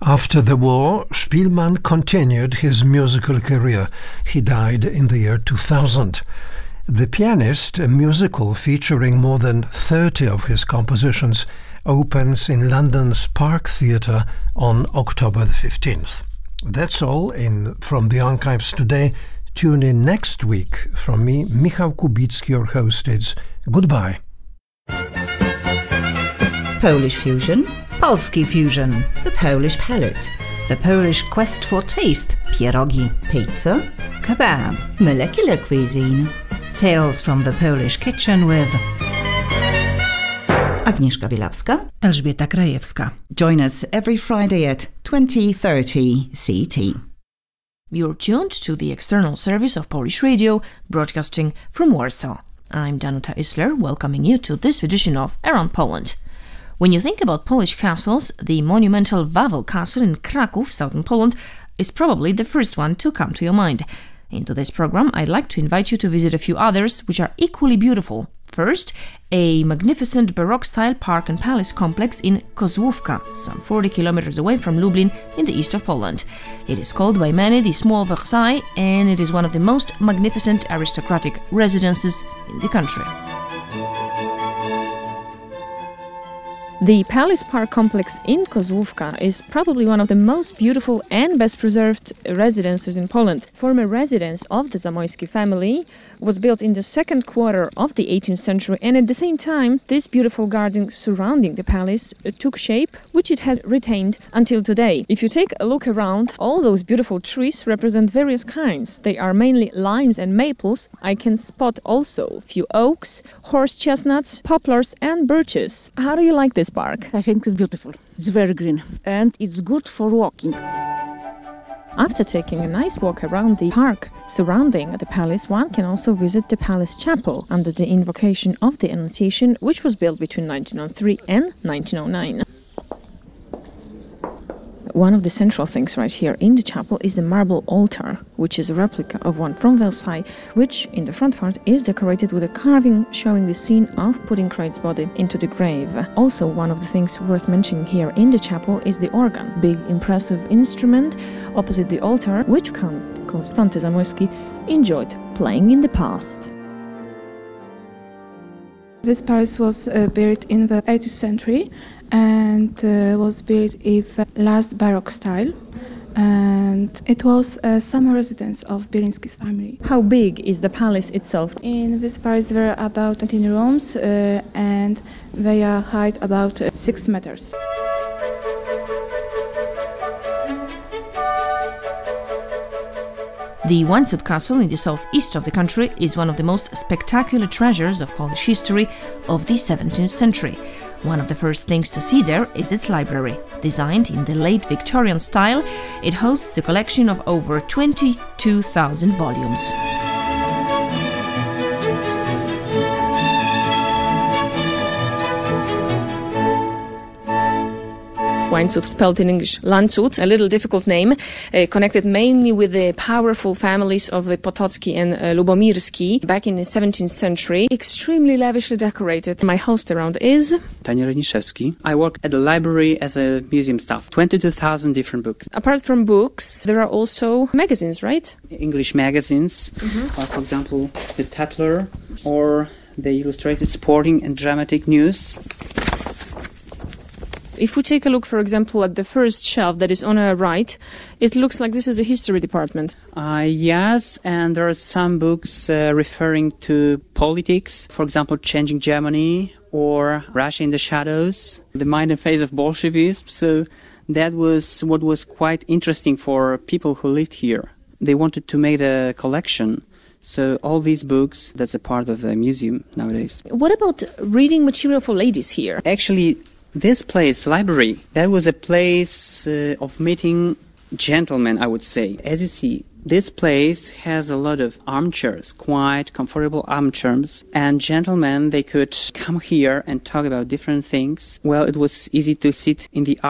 After the war, Szpilman continued his musical career. He died in the year 2000. The Pianist, a musical featuring more than 30 of his compositions, opens in London's Park Theatre on October the 15th. That's all from the archives today. Tune in next week. From me, Michał Kubicki, your host. It's goodbye. Polish Fusion, Polski Fusion, the Polish Palate, the Polish Quest for Taste, pierogi, pizza, kebab, molecular cuisine. Tales from the Polish kitchen with Agnieszka Bielawska, Elżbieta Krajewska. Join us every Friday at 20:30 CT. You're tuned to the external service of Polish Radio, broadcasting from Warsaw. I'm Danuta Isler, welcoming you to this edition of Around Poland. When you think about Polish castles, the monumental Wawel Castle in Kraków, southern Poland, is probably the first one to come to your mind. In today's program, I'd like to invite you to visit a few others which are equally beautiful. First, a magnificent Baroque-style park and palace complex in Kozłówka, some 40 kilometers away from Lublin in the east of Poland. It is called by many the Small Versailles, and it is one of the most magnificent aristocratic residences in the country. The Palace Park complex in Kozłówka is probably one of the most beautiful and best preserved residences in Poland. Former residence of the Zamoyski family was built in the second quarter of the 18th century, and at the same time this beautiful garden surrounding the palace took shape, which it has retained until today. If you take a look around, all those beautiful trees represent various kinds. They are mainly limes and maples. I can spot also a few oaks, horse chestnuts, poplars and birches. How do you like this park? I think it's beautiful. It's very green and it's good for walking. After taking a nice walk around the park surrounding the palace, one can also visit the Palace Chapel under the invocation of the Annunciation, which was built between 1903 and 1909. One of the central things right here in the chapel is the marble altar, which is a replica of one from Versailles, which in the front part is decorated with a carving showing the scene of putting Christ's body into the grave. Also, one of the things worth mentioning here in the chapel is the organ, big impressive instrument opposite the altar, which Count Konstanty Zamoyski enjoyed playing in the past. This palace was built in the 18th century and was built in the last Baroque style, and it was a summer residence of Bielinski's family. How big is the palace itself? In this palace there are about 19 rooms and they are height about 6 meters. The Wąsód Castle in the southeast of the country is one of the most spectacular treasures of Polish history of the 17th century. One of the first things to see there is its library. Designed in the late Victorian style, it hosts a collection of over 22,000 volumes. Wąsód, spelled in English Landshut, a little difficult name, connected mainly with the powerful families of the Potocki and Lubomirski back in the 17th century. Extremely lavishly decorated. My host around is Daniel Reniszewski. I work at the library as a museum staff. 22,000 different books. Apart from books, there are also magazines, right? English magazines, for example, the Tatler or the Illustrated Sporting and Dramatic News. If we take a look, for example, at the first shelf that is on our right, it looks like this is a history department. Yes, and there are some books referring to politics, for example, Changing Germany or Russia in the Shadows, The Mind and Face of Bolshevism. So that was what was quite interesting for people who lived here. They wanted to make a collection. So all these books, that's a part of the museum nowadays. What about reading material for ladies here? Actually, this place, library, that was a place of meeting gentlemen, I would say. As you see, this place has a lot of armchairs, quite comfortable armchairs, and gentlemen, they could come here and talk about different things. Well, it was easy to sit in the